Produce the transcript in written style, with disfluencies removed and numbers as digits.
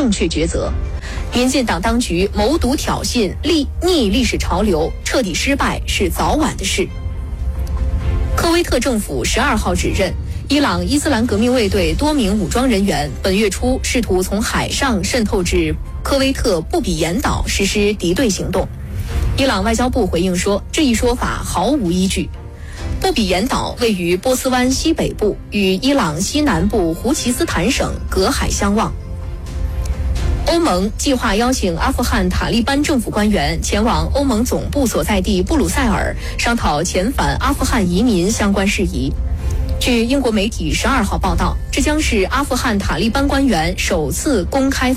正确抉择。民进党当局谋独挑衅，逆历史潮流，彻底失败是早晚的事。科威特政府12号指认，伊朗伊斯兰革命卫队多名武装人员本月初试图从海上渗透至科威特布比延岛实施敌对行动。伊朗外交部回应说，这一说法毫无依据。布比延岛位于波斯湾西北部，与伊朗西南部胡奇斯坦省隔海相望。欧盟计划邀请阿富汗塔利班政府官员前往欧盟总部所在地布鲁塞尔，商讨遣返阿富汗移民相关事宜。据英国媒体12号报道，这将是阿富汗塔利班官员首次公开